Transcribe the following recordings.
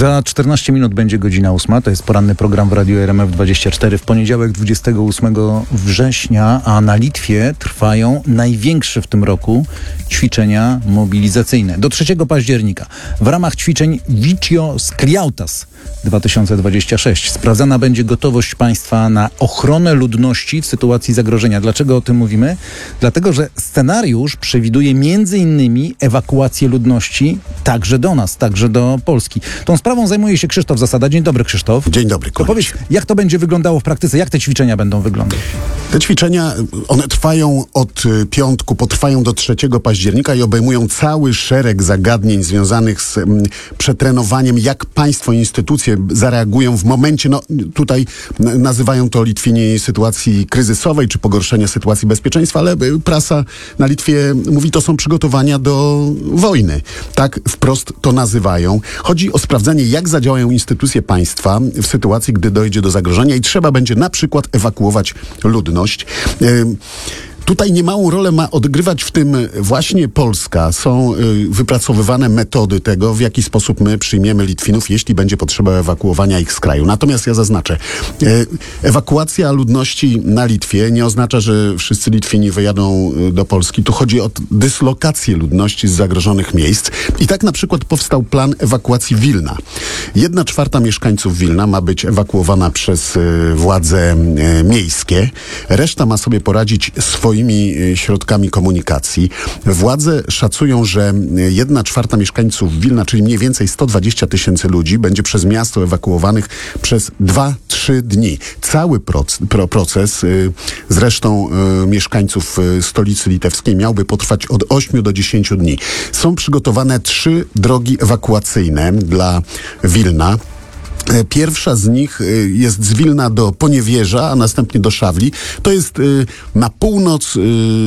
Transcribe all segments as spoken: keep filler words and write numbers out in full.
Za czternaście minut będzie godzina ósma. To jest poranny program w Radiu R M F dwadzieścia cztery. W poniedziałek dwudziestego ósmego września, a na Litwie trwają największe w tym roku ćwiczenia mobilizacyjne. Do trzeciego października w ramach ćwiczeń Vyčio Skriautas dwa tysiące dwudziesty szósty sprawdzana będzie gotowość państwa na ochronę ludności w sytuacji zagrożenia. Dlaczego o tym mówimy? Dlatego, że scenariusz przewiduje między innymi ewakuację ludności także do nas, także do Polski. Tą sprawą zajmuje się Krzysztof Zasada. Dzień dobry, Krzysztof. Dzień dobry, to powiedz, jak to będzie wyglądało w praktyce? Jak te ćwiczenia będą wyglądać? Te ćwiczenia, one trwają od piątku, potrwają do trzeciego października i obejmują cały szereg zagadnień związanych z m, przetrenowaniem, jak państwo, instytucje zareagują w momencie, no tutaj n- nazywają to Litwini sytuacji kryzysowej, czy pogorszenia sytuacji bezpieczeństwa, ale prasa na Litwie mówi, to są przygotowania do wojny. Tak wprost to nazywają. Chodzi o sprawdzenie, jak zadziałają instytucje państwa w sytuacji, gdy dojdzie do zagrożenia i trzeba będzie na przykład ewakuować ludność. Yy, Tutaj niemałą rolę ma odgrywać w tym właśnie Polska. Są y, wypracowywane metody tego, w jaki sposób my przyjmiemy Litwinów, jeśli będzie potrzeba ewakuowania ich z kraju. Natomiast ja zaznaczę, y, ewakuacja ludności na Litwie nie oznacza, że wszyscy Litwini wyjadą y, do Polski. Tu chodzi o dyslokację ludności z zagrożonych miejsc. I tak na przykład powstał plan ewakuacji Wilna. Jedna czwarta mieszkańców Wilna ma być ewakuowana przez y, władze y, miejskie. Reszta ma sobie poradzić swoimi środkami komunikacji. Władze szacują, że jedna czwarta mieszkańców Wilna, czyli mniej więcej sto dwadzieścia tysięcy ludzi, będzie przez miasto ewakuowanych przez dwa trzy dni. Cały proces, pro, proces zresztą mieszkańców stolicy litewskiej miałby potrwać od ośmiu do dziesięciu dni. Są przygotowane trzy drogi ewakuacyjne dla Wilna. Pierwsza z nich jest z Wilna do Poniewierza, a następnie do Szawli. To jest na północ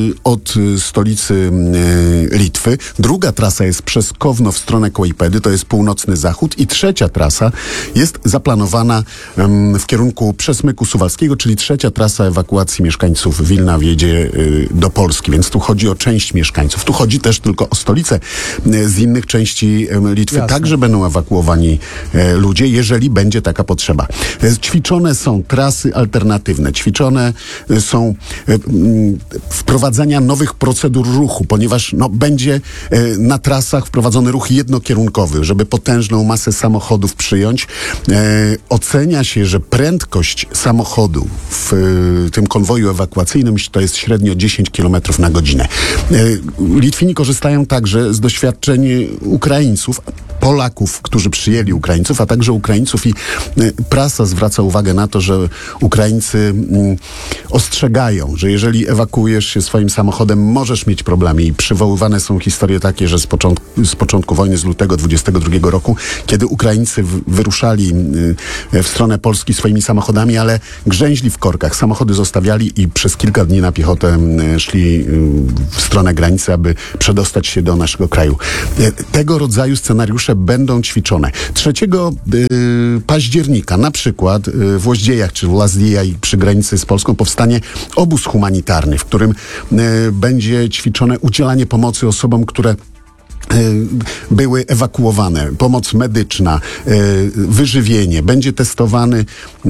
od stolicy Litwy. Druga trasa jest przez Kowno w stronę Kłajpedy, to jest północny zachód. I trzecia trasa jest zaplanowana w kierunku Przesmyku Suwalskiego, czyli trzecia trasa ewakuacji mieszkańców Wilna wjedzie do Polski. Więc tu chodzi o część mieszkańców. Tu chodzi też tylko o stolicę. Z innych części Litwy Jasne. Także będą ewakuowani ludzie, jeżeli będzie taka potrzeba. Ćwiczone są trasy alternatywne, ćwiczone są wprowadzania nowych procedur ruchu, ponieważ no, będzie na trasach wprowadzony ruch jednokierunkowy, żeby potężną masę samochodów przyjąć. E, ocenia się, że prędkość samochodu w e, tym konwoju ewakuacyjnym to jest średnio dziesięć kilometrów na godzinę. E, Litwini korzystają także z doświadczeń Ukraińców, Polaków, którzy przyjęli Ukraińców, a także Ukraińców i prasa zwraca uwagę na to, że Ukraińcy mm, ostrzegają, że jeżeli ewakuujesz się swoim samochodem, możesz mieć problemy i przywoływane są historie takie, że z początku, z początku wojny z lutego dwudziestego drugiego roku, kiedy Ukraińcy w, wyruszali y, w stronę Polski swoimi samochodami, ale grzęźli w korkach, samochody zostawiali i przez kilka dni na piechotę y, szli y, w stronę granicy, aby przedostać się do naszego kraju. Y, tego rodzaju scenariusze będą ćwiczone. trzeciego października na przykład w Łoździejach czy w Lazdijaj przy granicy z Polską powstanie obóz humanitarny, w którym będzie ćwiczone udzielanie pomocy osobom, które były ewakuowane, pomoc medyczna, wyżywienie. Będzie testowany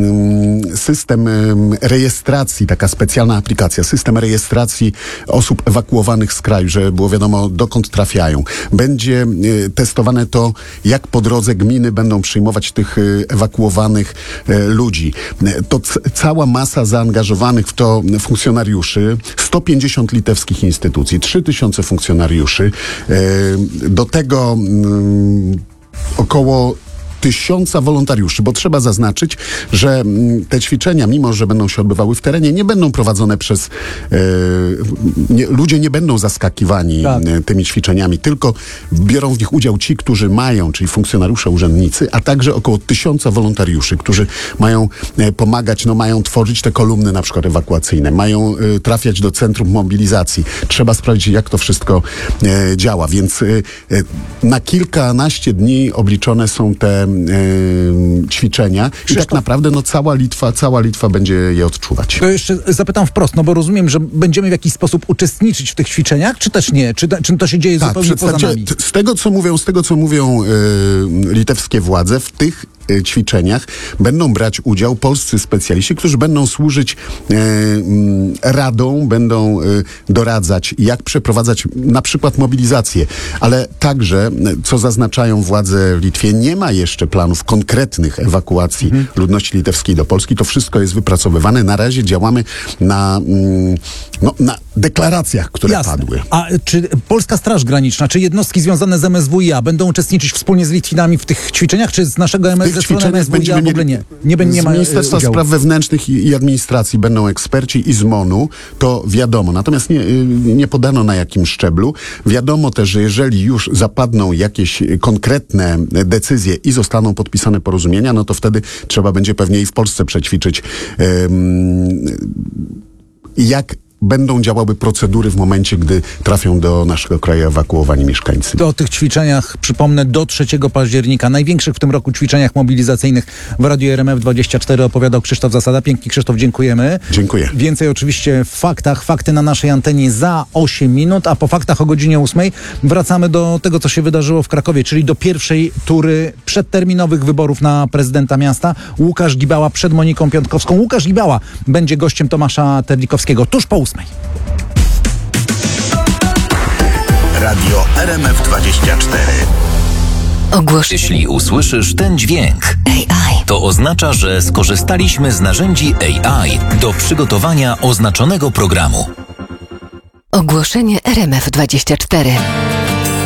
system rejestracji, taka specjalna aplikacja, system rejestracji osób ewakuowanych z kraju, żeby było wiadomo, dokąd trafiają. Będzie testowane to, jak po drodze gminy będą przyjmować tych ewakuowanych ludzi. To c- cała masa zaangażowanych w to funkcjonariuszy, sto pięćdziesiąt litewskich instytucji, trzy tysiące funkcjonariuszy, do tego um, około tysiąca wolontariuszy, bo trzeba zaznaczyć, że te ćwiczenia, mimo że będą się odbywały w terenie, nie będą prowadzone przez... E, nie, ludzie nie będą zaskakiwani tak. tymi ćwiczeniami, tylko biorą w nich udział ci, którzy mają, czyli funkcjonariusze, urzędnicy, a także około tysiąca wolontariuszy, którzy mają e, pomagać, no mają tworzyć te kolumny na przykład ewakuacyjne, mają e, trafiać do centrum mobilizacji. Trzeba sprawdzić, jak to wszystko e, działa, więc e, na kilkanaście dni obliczone są te e, ćwiczenia i tak naprawdę no, cała Litwa, cała Litwa będzie je odczuwać. To jeszcze zapytam wprost, no bo rozumiem, że będziemy w jakiś sposób uczestniczyć w tych ćwiczeniach, czy też nie? Czy, czy to się dzieje Tak, zupełnie poza nami? t- z tego, co mówią, z tego, co mówią e, litewskie władze, w tych e, ćwiczeniach będą brać udział polscy specjaliści, którzy będą służyć e, m, radą, będą e, doradzać, jak przeprowadzać na przykład mobilizację, ale także, co zaznaczają władze w Litwie, nie ma jeszcze planów konkretnych ewakuacji mhm. ludności litewskiej do Polski. To wszystko jest wypracowywane. Na razie działamy na, mm, no, na deklaracjach, które Jasne. padły. A czy Polska Straż Graniczna, czy jednostki związane z M S W i A będą uczestniczyć wspólnie z Litwinami w tych ćwiczeniach, czy z naszego M S W, ze strony M S W i A w ogóle nie? Nie, nie z ma Ministerstwa udziału. Spraw Wewnętrznych i, i Administracji będą eksperci i z MON-u, to wiadomo. Natomiast nie, nie podano na jakim szczeblu. Wiadomo też, że jeżeli już zapadną jakieś konkretne decyzje i zostaną podpisane porozumienia, no to wtedy trzeba będzie pewnie i w Polsce przećwiczyć um, jak będą działały procedury w momencie, gdy trafią do naszego kraju ewakuowani mieszkańcy. O tych ćwiczeniach, przypomnę, do trzeciego października, największych w tym roku ćwiczeniach mobilizacyjnych w Radiu R M F dwadzieścia cztery opowiadał Krzysztof Zasada. Pięknie, Krzysztof, dziękujemy. Dziękuję. Więcej oczywiście w faktach. Fakty na naszej antenie za osiem minut, a po faktach o godzinie ósmej wracamy do tego, co się wydarzyło w Krakowie, czyli do pierwszej tury przedterminowych wyborów na prezydenta miasta. Łukasz Gibała przed Moniką Piątkowską. Łukasz Gibała będzie gościem Tomasza Terlikowskiego tuż po ósmej. Radio R M F dwadzieścia cztery. Ogłosz... Jeśli usłyszysz ten dźwięk, A I. to oznacza, że skorzystaliśmy z narzędzi A I do przygotowania oznaczonego programu. Ogłoszenie R M F dwadzieścia cztery.